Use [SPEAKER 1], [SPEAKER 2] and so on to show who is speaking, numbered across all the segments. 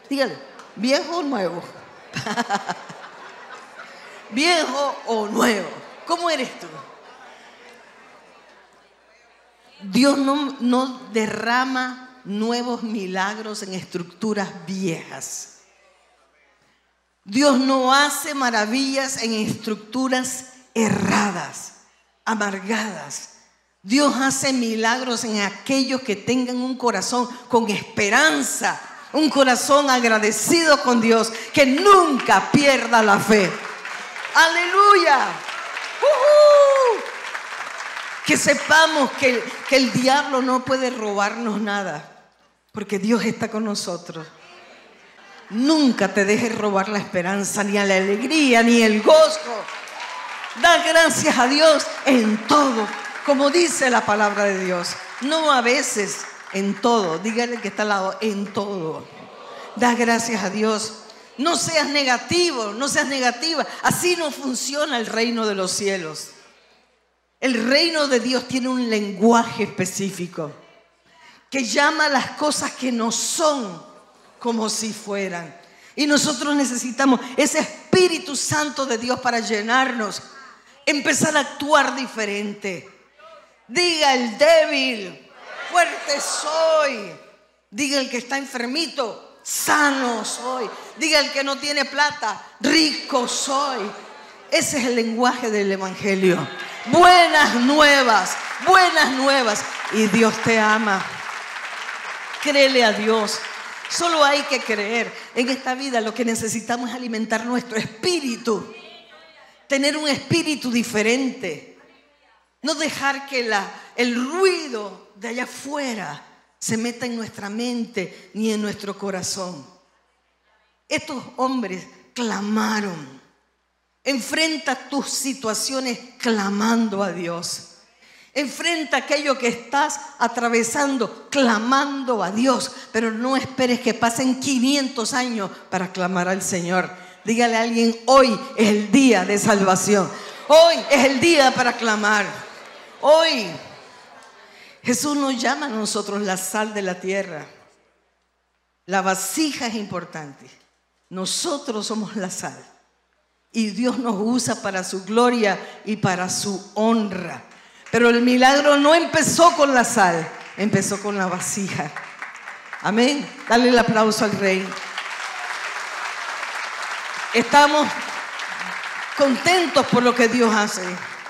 [SPEAKER 1] Dígale, ¿viejo o nuevo? ¿Viejo o nuevo? ¿Cómo eres tú? Dios no derrama nuevos milagros en estructuras viejas. Dios no hace maravillas en estructuras erradas, amargadas. Dios hace milagros en aquellos que tengan un corazón con esperanza, un corazón agradecido con Dios, que nunca pierda la fe. ¡Aleluya! Que sepamos que el diablo no puede robarnos nada, porque Dios está con nosotros. Nunca te dejes robar la esperanza, ni la alegría, ni el gozo. Da gracias a Dios en todo, como dice la palabra de Dios. No a veces, en todo. Dígale que está al lado, en todo. Da gracias a Dios. No seas negativo, no seas negativa. Así no funciona el reino de los cielos. El reino de Dios tiene un lenguaje específico que llama a las cosas que no son como si fueran. Y nosotros necesitamos ese Espíritu Santo de Dios para llenarnos, empezar a actuar diferente. Diga el débil, fuerte soy. Diga el que está enfermito, sano soy. Diga el que no tiene plata, rico soy. Ese es el lenguaje del evangelio. Buenas nuevas, buenas nuevas. Y Dios te ama. Créele a Dios. Solo hay que creer. En esta vida lo que necesitamos es alimentar nuestro espíritu. Tener un espíritu diferente. No dejar que el ruido de allá afuera se meta en nuestra mente ni en nuestro corazón. Estos hombres clamaron. Enfrenta tus situaciones clamando a Dios. Enfrenta aquello que estás atravesando clamando a Dios. Pero no esperes que pasen 500 años para clamar al Señor. Dígale a alguien, hoy es el día de salvación. Hoy es el día para clamar. Hoy Jesús nos llama a nosotros la sal de la tierra. La vasija es importante. Nosotros somos la sal. Y Dios nos usa para su gloria y para su honra. Pero el milagro no empezó con la sal, empezó con la vasija. Amén. Dale el aplauso al Rey. Estamos contentos por lo que Dios hace.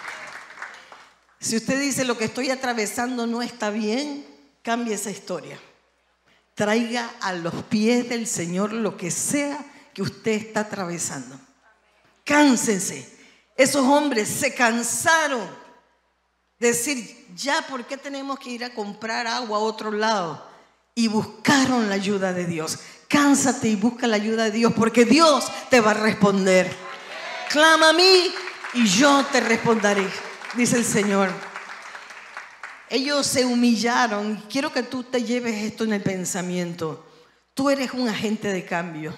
[SPEAKER 1] Si usted dice lo que estoy atravesando no está bien, cambie esa historia. Traiga a los pies del Señor lo que sea que usted está atravesando. Cánsense. Esos hombres se cansaron de decir, ya, ¿por qué tenemos que ir a comprar agua a otro lado? Y buscaron la ayuda de Dios. Cánsate y busca la ayuda de Dios, porque Dios te va a responder. Clama a mí y yo te responderé, dice el Señor. Ellos se humillaron. Quiero que tú te lleves esto en el pensamiento. Tú eres un agente de cambio.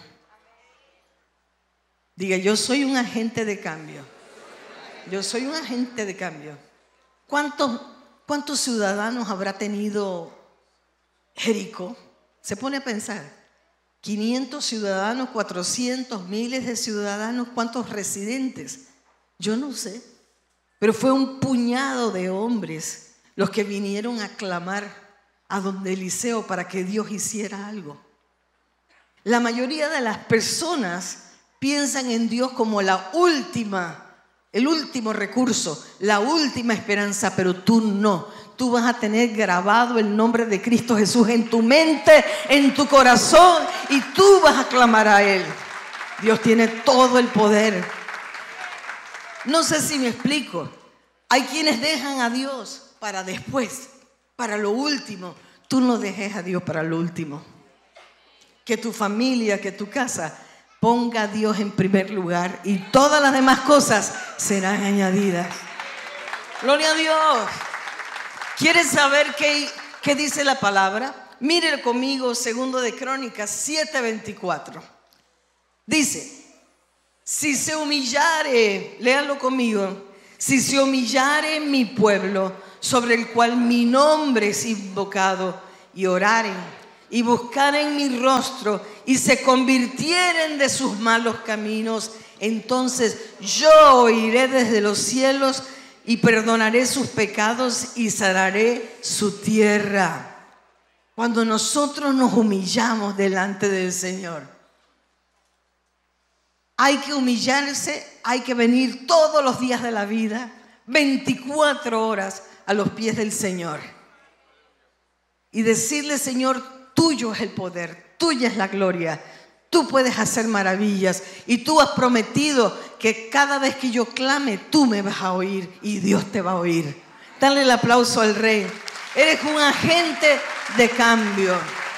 [SPEAKER 1] Diga, yo soy un agente de cambio. Yo soy un agente de cambio. ¿Cuántos ciudadanos habrá tenido Jericó? Se pone a pensar. 500 ciudadanos, 400, miles de ciudadanos. ¿Cuántos residentes? Yo no sé. Pero fue un puñado de hombres los que vinieron a clamar a donde Eliseo para que Dios hiciera algo. La mayoría de las personas piensan en Dios como el último recurso, la última esperanza, pero tú no. Tú vas a tener grabado el nombre de Cristo Jesús en tu mente, en tu corazón, y tú vas a clamar a Él. Dios tiene todo el poder. No sé si me explico. Hay quienes dejan a Dios para después, para lo último. Tú no dejes a Dios para lo último. Que tu familia, que tu casa ponga a Dios en primer lugar y todas las demás cosas serán añadidas. Gloria a Dios. ¿Quieres saber qué dice la palabra? Mire conmigo, 2 de Crónicas 7:24. Dice, si se humillare, léalo conmigo, si se humillare mi pueblo, sobre el cual mi nombre es invocado, y oraren, y buscaren mi rostro y se convirtieren de sus malos caminos, entonces yo oiré desde los cielos y perdonaré sus pecados y sanaré su tierra. Cuando nosotros nos humillamos delante del Señor, hay que humillarse, hay que venir todos los días de la vida, 24 horas a los pies del Señor y decirle: Señor, tuyo es el poder, tuya es la gloria, tú puedes hacer maravillas y tú has prometido que cada vez que yo clame, tú me vas a oír y Dios te va a oír. Dale el aplauso al Rey. Eres un agente de cambio.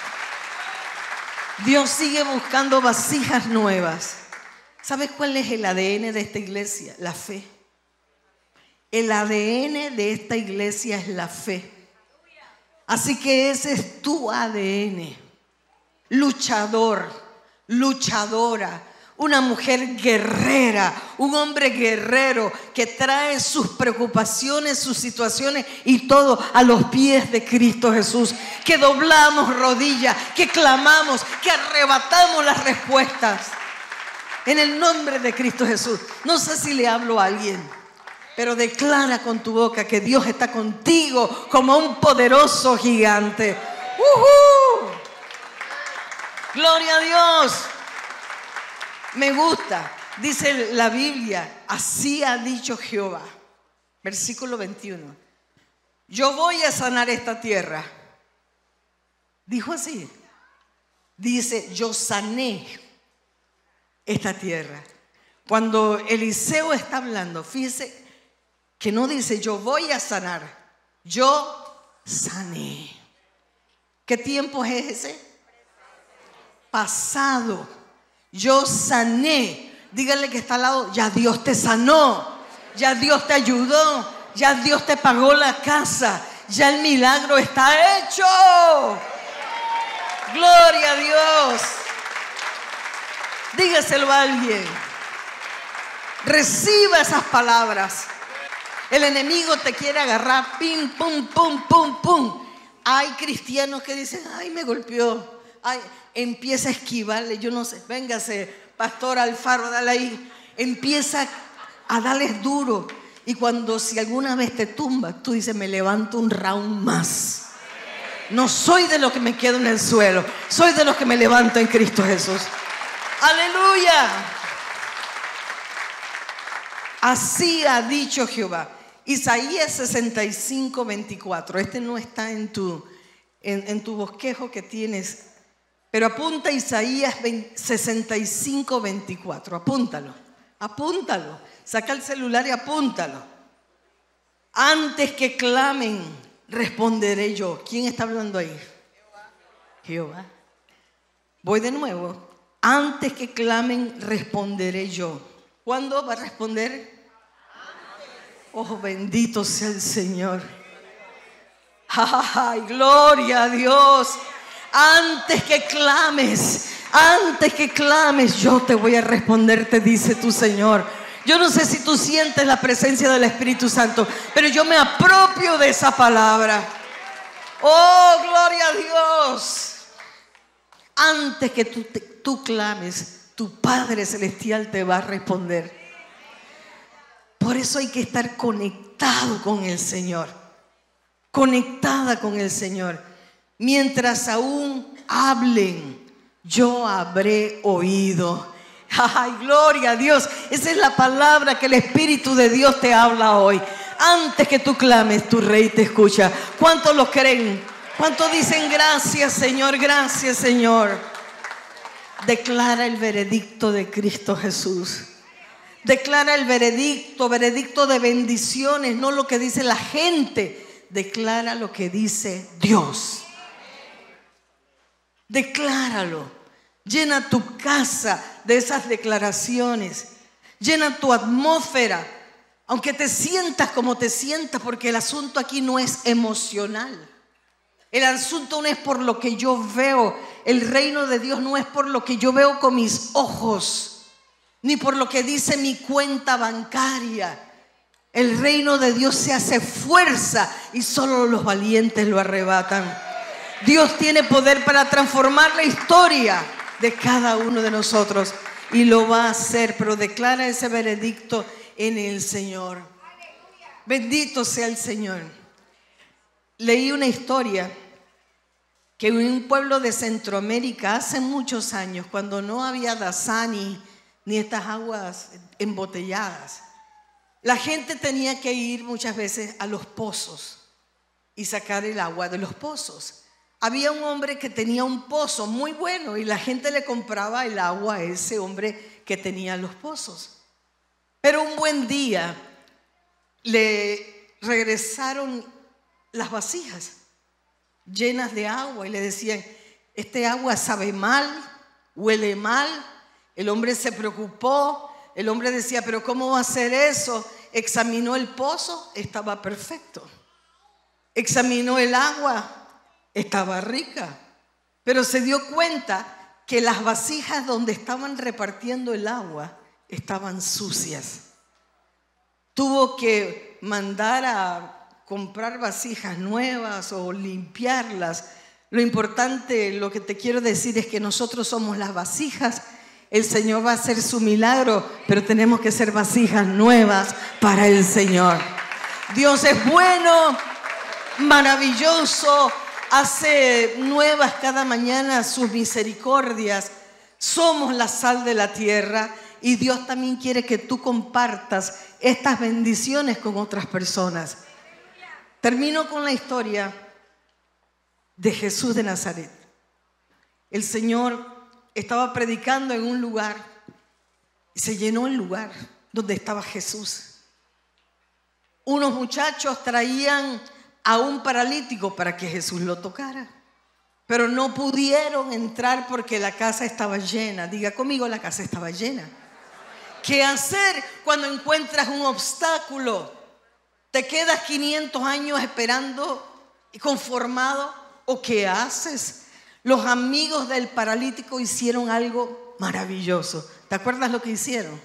[SPEAKER 1] Dios sigue buscando vasijas nuevas. ¿Sabes cuál es el ADN de esta iglesia? La fe. El ADN de esta iglesia es la fe. Así que ese es tu ADN. Luchador, luchadora, una mujer guerrera, un hombre guerrero que trae sus preocupaciones, sus situaciones y todo a los pies de Cristo Jesús. Que doblamos rodillas, que clamamos, que arrebatamos las respuestas en el nombre de Cristo Jesús. No sé si le hablo a alguien, pero declara con tu boca que Dios está contigo como un poderoso gigante. Gloria a Dios. Me gusta, dice la Biblia, así ha dicho Jehová. Versículo 21. Yo voy a sanar esta tierra. Dijo así. Dice, yo sané esta tierra. Cuando Eliseo está hablando, fíjese que no dice yo voy a sanar, yo sané. ¿Qué tiempo es ese? Pasado. Yo sané. Dígale que está al lado, ya Dios te sanó, ya Dios te ayudó, ya Dios te pagó la casa, ya el milagro está hecho. Gloria a Dios. Dígaselo a alguien. Reciba esas palabras. El enemigo te quiere agarrar, pim, pum, pum, pum, pum. Hay cristianos que dicen, ay, me golpeó. Ay, empieza a esquivarle, yo no sé, véngase, pastor Alfaro, dale ahí. Empieza a darles duro. Y cuando si alguna vez te tumba, tú dices, me levanto un round más. No soy de los que me quedo en el suelo, soy de los que me levanto en Cristo Jesús. ¡Aleluya! Así ha dicho Jehová. Isaías 65, 24. Este no está en tu bosquejo que tienes, pero apunta Isaías 65, 24. Apúntalo, apúntalo. Saca el celular y apúntalo. Antes que clamen, responderé yo. ¿Quién está hablando ahí? Jehová. Voy de nuevo. Antes que clamen, responderé yo. ¿Cuándo va a responder? Oh, bendito sea el Señor. ¡Ay, gloria a Dios! Antes que clames, yo te voy a responder, te dice tu Señor. Yo no sé si tú sientes la presencia del Espíritu Santo, pero yo me apropio de esa palabra. ¡Oh, gloria a Dios! Antes que tú clames, tu Padre Celestial te va a responder. Por eso hay que estar conectado con el Señor. Conectada con el Señor. Mientras aún hablen, yo habré oído. ¡Ay, gloria a Dios! Esa es la palabra que el Espíritu de Dios te habla hoy. Antes que tú clames, tu Rey te escucha. ¿Cuántos lo creen? ¿Cuántos dicen gracias, Señor? Gracias, Señor. Declara el veredicto de Cristo Jesús. Declara el veredicto de bendiciones, no lo que dice la gente. Declara lo que dice Dios. Decláralo. Llena tu casa de esas declaraciones. Llena tu atmósfera. Aunque te sientas como te sientas, porque el asunto aquí no es emocional. El asunto no es por lo que yo veo. El reino de Dios no es por lo que yo veo con mis ojos, ni por lo que dice mi cuenta bancaria. El reino de Dios se hace fuerza y solo los valientes lo arrebatan. Dios tiene poder para transformar la historia de cada uno de nosotros y lo va a hacer, pero declara ese veredicto en el Señor. Bendito sea el Señor. Leí una historia que en un pueblo de Centroamérica hace muchos años, cuando no había Dasani ni estas aguas embotelladas, la gente tenía que ir muchas veces a los pozos y sacar el agua de los pozos. Había un hombre que tenía un pozo muy bueno y la gente le compraba el agua a ese hombre que tenía los pozos. Pero un buen día le regresaron las vasijas llenas de agua y le decían: este agua sabe mal, huele mal. El hombre se preocupó. El hombre decía: pero ¿cómo va a ser eso? Examinó el pozo, estaba perfecto. Examinó el agua, estaba rica. Pero se dio cuenta que las vasijas donde estaban repartiendo el agua estaban sucias. Tuvo que mandar a comprar vasijas nuevas o limpiarlas. Lo importante, lo que te quiero decir es que nosotros somos las vasijas. El Señor va a hacer su milagro, pero tenemos que ser vasijas nuevas para el Señor. Dios es bueno, maravilloso, hace nuevas cada mañana sus misericordias. Somos la sal de la tierra y Dios también quiere que tú compartas estas bendiciones con otras personas. Termino con la historia de Jesús de Nazaret. El Señor estaba predicando en un lugar y se llenó el lugar donde estaba Jesús. Unos muchachos traían a un paralítico para que Jesús lo tocara, pero no pudieron entrar porque la casa estaba llena. Diga conmigo: la casa estaba llena. ¿Qué hacer cuando encuentras un obstáculo? ¿Te quedas 500 años esperando y conformado? ¿O qué haces? Los amigos del paralítico hicieron algo maravilloso. ¿Te acuerdas lo que hicieron?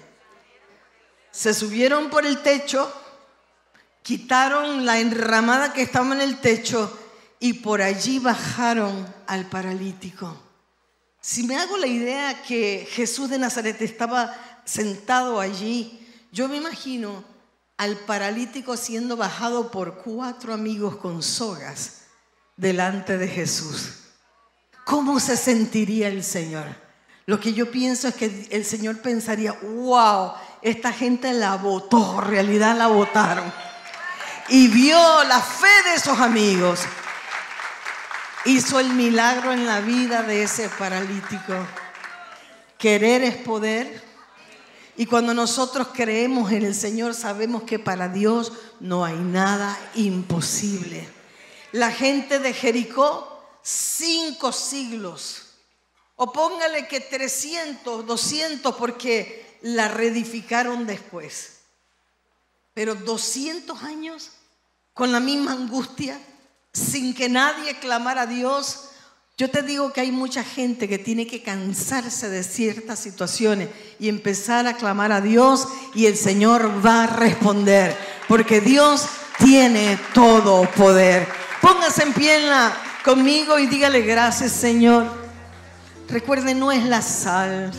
[SPEAKER 1] Se subieron por el techo, quitaron la enramada que estaba en el techo y por allí bajaron al paralítico. Si me hago la idea que Jesús de Nazaret estaba sentado allí, yo me imagino al paralítico siendo bajado por 4 amigos con sogas delante de Jesús. ¿Cómo se sentiría el Señor? Lo que yo pienso es que el Señor pensaría: wow, esta gente la votó, en realidad la votaron. Y vio la fe de esos amigos. Hizo el milagro en la vida de ese paralítico. Querer es poder. Y cuando nosotros creemos en el Señor, sabemos que para Dios no hay nada imposible. La gente de Jericó, 5 siglos, o póngale que 300, 200, porque la reedificaron después. Pero 200 años con la misma angustia, sin que nadie clamara a Dios. Yo te digo que hay mucha gente que tiene que cansarse de ciertas situaciones y empezar a clamar a Dios, y el Señor va a responder, porque Dios tiene todo poder. Póngase en pie conmigo y dígale: gracias, Señor. Recuerde, no es la sal,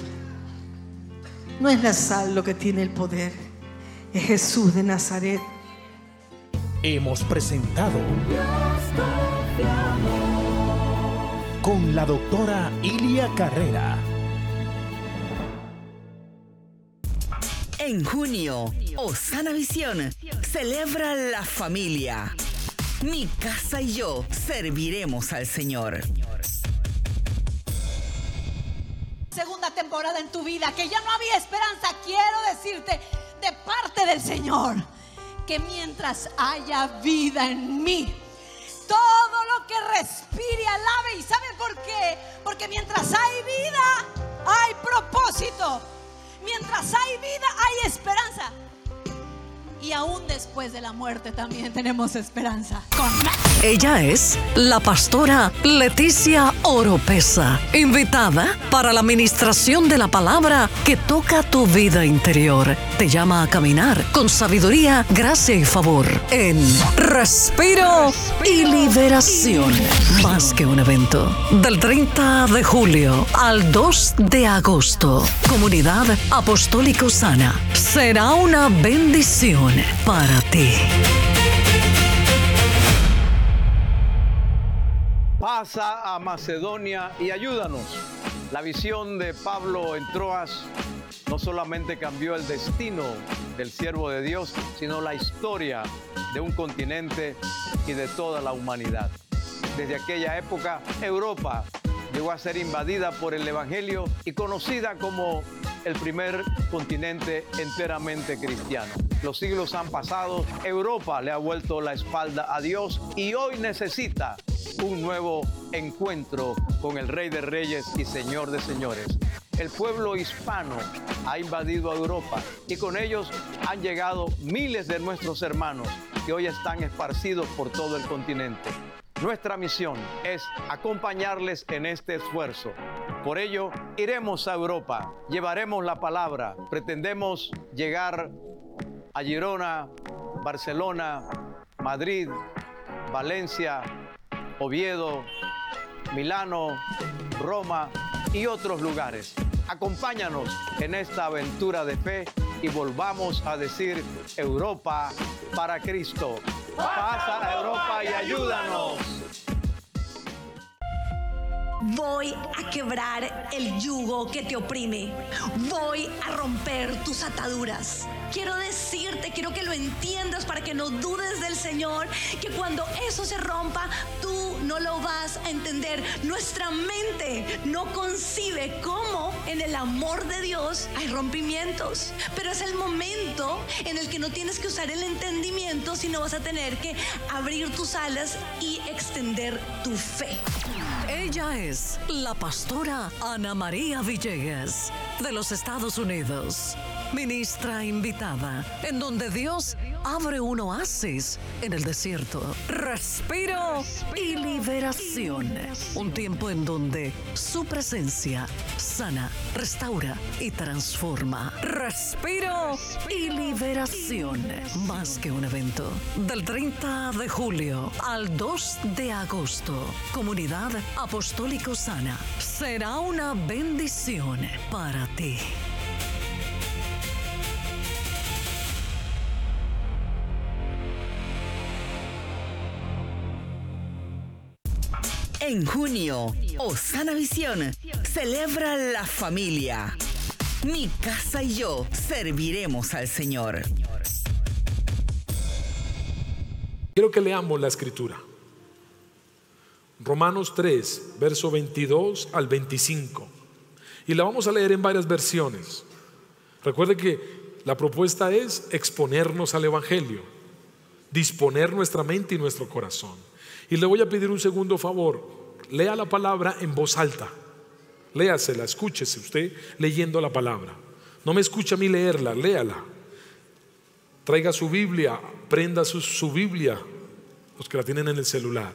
[SPEAKER 1] no es la sal lo que tiene el poder, es Jesús de Nazaret.
[SPEAKER 2] Hemos presentado con la doctora Ilia Carrera.
[SPEAKER 3] En junio, Osana Visión celebra la familia. Mi casa y yo serviremos al Señor.
[SPEAKER 4] Segunda temporada en tu vida, que ya no había esperanza. Quiero decirte de parte del Señor que mientras haya vida en mí, todo lo que respire alabe. ¿Y saben por qué? Porque mientras hay vida, hay propósito. Mientras hay vida, hay esperanza. y aún después de la muerte también tenemos esperanza.
[SPEAKER 5] Ella es la pastora Leticia Oropesa, invitada para la ministración de la palabra que toca tu vida interior. Te llama a caminar con sabiduría, gracia y favor en Respiro y Liberación. Más que un evento. Del 30 de julio al 2 de agosto. Comunidad Apostólica Osana. Será una bendición para ti.
[SPEAKER 6] Pasa a Macedonia y ayúdanos. La visión de Pablo en Troas no solamente cambió el destino del siervo de Dios, sino la historia de un continente y de toda la humanidad. Desde aquella época, Europa llegó a ser invadida por el Evangelio y conocida como el primer continente enteramente cristiano. Los siglos han pasado, Europa le ha vuelto la espalda a Dios y hoy necesita un nuevo encuentro con el Rey de Reyes y Señor de Señores. El pueblo hispano ha invadido a Europa y con ellos han llegado miles de nuestros hermanos que hoy están esparcidos por todo el continente. Nuestra misión es acompañarles en este esfuerzo. Por ello, iremos a Europa, llevaremos la palabra, pretendemos llegar a Girona, Barcelona, Madrid, Valencia, Oviedo, Milano, Roma y otros lugares. Acompáñanos en esta aventura de fe y volvamos a decir: Europa para Cristo. Pasa a Europa y ayúdanos.
[SPEAKER 7] Voy a quebrar el yugo que te oprime. Voy a romper tus ataduras. Quiero decirte, quiero que lo entiendas para que no dudes del Señor, que cuando eso se rompa, tú no lo vas a entender. Nuestra mente no concibe cómo en el amor de Dios hay rompimientos. Pero es el momento en el que no tienes que usar el entendimiento, sino vas a tener que abrir tus alas y extender tu fe.
[SPEAKER 5] Ella es la pastora Ana María Villegas, de los Estados Unidos. Ministra invitada, en donde Dios abre un oasis en el desierto. Respiro y liberación. Un tiempo en donde su presencia sana, restaura y transforma. Respiro y liberación. Más que un evento. Del 30 de julio al 2 de agosto. Comunidad Apostólica Osana. Será una bendición para ti.
[SPEAKER 3] En junio, Osana Visión celebra la familia. Mi casa y yo serviremos al Señor.
[SPEAKER 8] Quiero que leamos la escritura. Romanos 3, verso 22 al 25. Y la vamos a leer en varias versiones. Recuerde que la propuesta es exponernos al Evangelio, disponer nuestra mente y nuestro corazón. Y le voy a pedir un segundo favor: lea la palabra en voz alta. Léasela, escúchese usted leyendo la palabra. No me escuche a mí leerla, léala. Traiga su Biblia, prenda su Biblia, los que la tienen en el celular.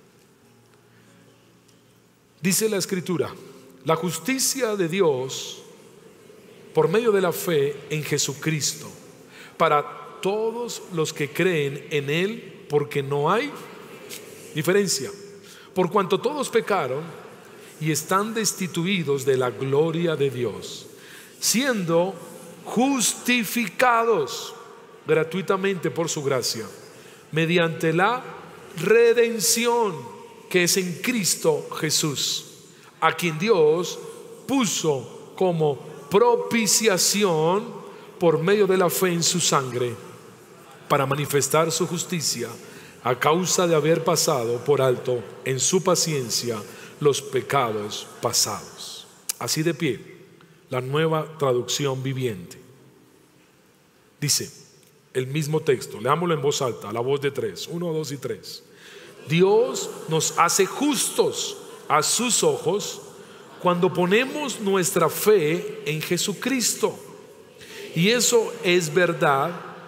[SPEAKER 8] Dice la escritura: la justicia de Dios por medio de la fe en Jesucristo, para todos los que creen en Él, porque no hay diferencia, por cuanto todos pecaron y están destituidos de la gloria de Dios, siendo justificados gratuitamente por su gracia, mediante la redención que es en Cristo Jesús, a quien Dios puso como propiciación por medio de la fe en su sangre, para manifestar su justicia a causa de haber pasado por alto en su paciencia los pecados pasados. Así de pie, la Nueva Traducción Viviente. Dice el mismo texto, leámoslo en voz alta, a la voz de 3, 1, 2 y 3. Dios nos hace justos a sus ojos cuando ponemos nuestra fe en Jesucristo. Y eso es verdad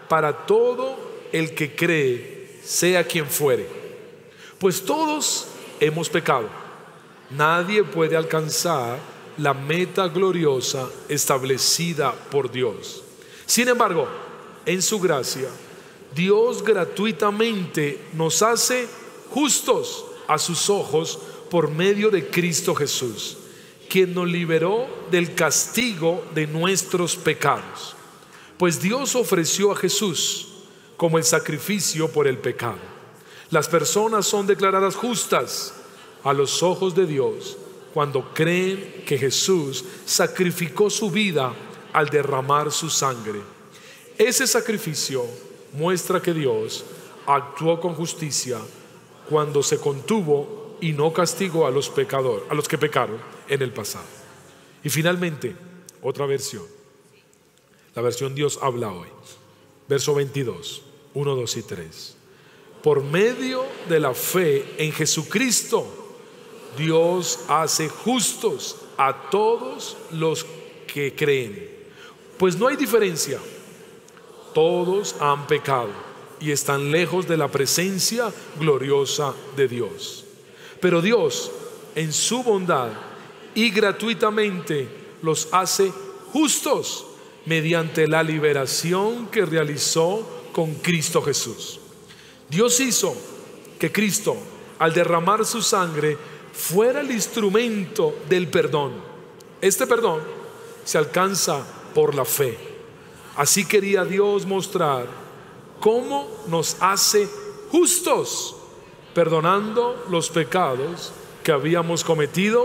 [SPEAKER 8] para todo el que cree, sea quien fuere. Pues todos hemos pecado. Nadie puede alcanzar la meta gloriosa establecida por Dios. Sin embargo, en su gracia, Dios gratuitamente nos hace justos a sus ojos por medio de Cristo Jesús, quien nos liberó del castigo de nuestros pecados. Pues Dios ofreció a Jesús como el sacrificio por el pecado. Las personas son declaradas justas a los ojos de Dios cuando creen que Jesús sacrificó su vida al derramar su sangre. Ese sacrificio muestra que Dios actuó con justicia cuando se contuvo y no castigó a los que pecaron en el pasado. Y finalmente, otra versión, la versión Dios habla hoy, verso 22, 1, 2 y 3. Por medio de la fe en Jesucristo, Dios hace justos a todos los que creen. Pues no hay diferencia. Todos han pecado y están lejos de la presencia gloriosa de Dios. Pero Dios, en su bondad y gratuitamente, los hace justos mediante la liberación que realizó con Cristo Jesús. Dios hizo que Cristo, al derramar su sangre, fuera el instrumento del perdón. Este perdón se alcanza por la fe. Así quería Dios mostrar cómo nos hace justos, perdonando los pecados que habíamos cometido.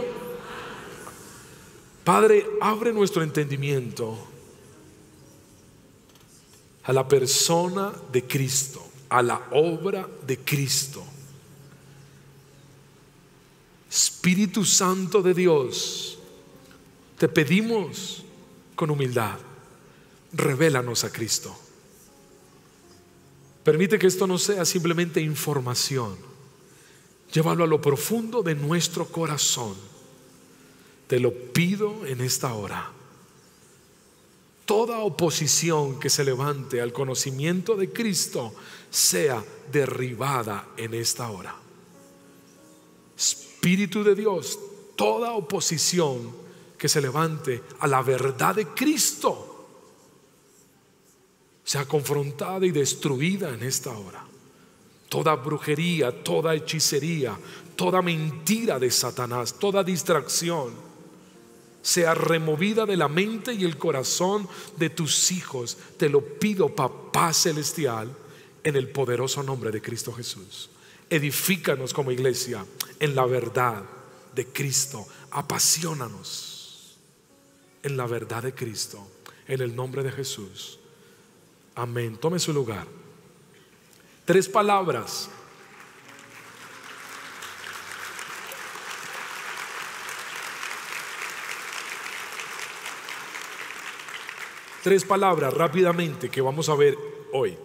[SPEAKER 8] Padre, abre nuestro entendimiento a la persona de Cristo, a la obra de Cristo. Espíritu Santo de Dios, te pedimos con humildad, revélanos a Cristo. Permite que esto no sea simplemente información. Llévalo a lo profundo de nuestro corazón. Te lo pido en esta hora. Toda oposición que se levante al conocimiento de Cristo sea derribada en esta hora. Espíritu de Dios, toda oposición que se levante a la verdad de Cristo sea confrontada y destruida en esta hora. Toda brujería, toda hechicería, toda mentira de Satanás, toda distracción sea removida de la mente y el corazón de tus hijos. Te lo pido, Papá Celestial, en el poderoso nombre de Cristo Jesús. Edifícanos como iglesia en la verdad de Cristo. Apaciónanos en la verdad de Cristo, en el nombre de Jesús. Amén. Tome su lugar. 3 palabras. Tres palabras rápidamente que vamos a ver hoy.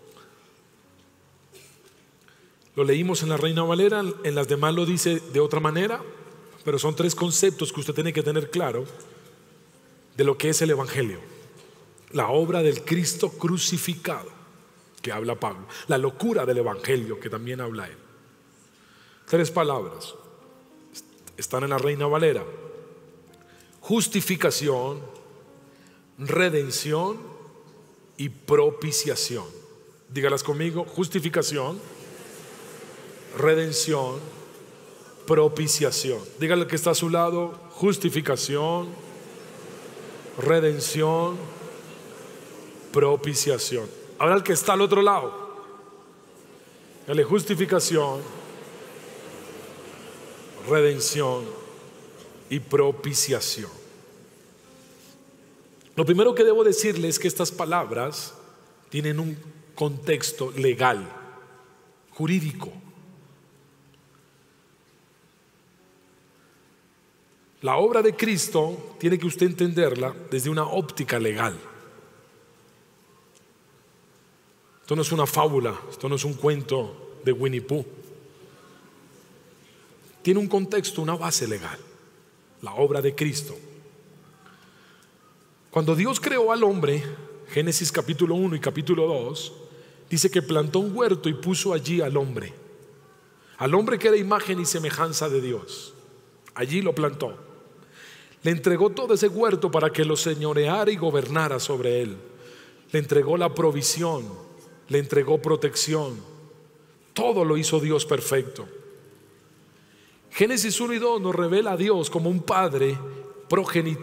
[SPEAKER 8] Lo leímos en la Reina Valera, en las demás lo dice de otra manera, pero son 3 conceptos que usted tiene que tener claro de lo que es el Evangelio. La obra del Cristo crucificado, que habla Pablo. La locura del Evangelio, que también habla él. 3 palabras. Están en la Reina Valera. Justificación, redención y propiciación. Dígalas conmigo: justificación, redención, propiciación. Dígale al que está a su lado: justificación, redención, propiciación. Ahora el que está al otro lado, dígale: justificación, redención y propiciación. Lo primero que debo decirles es que estas palabras tienen un contexto legal, jurídico. La obra de Cristo tiene que usted entenderla desde una óptica legal. Esto no es una fábula, esto no es un cuento de Winnie Pooh. Tiene un contexto, una base legal. La obra de Cristo. Cuando Dios creó al hombre, Génesis capítulo 1 y capítulo 2, dice que plantó un huerto y puso allí al hombre que era imagen y semejanza de Dios. Allí lo plantó. Le entregó todo ese huerto para que lo señoreara y gobernara sobre él. Le entregó la provisión, le entregó protección. Todo lo hizo Dios perfecto. Génesis 1 y 2 nos revela a Dios como un padre progenitor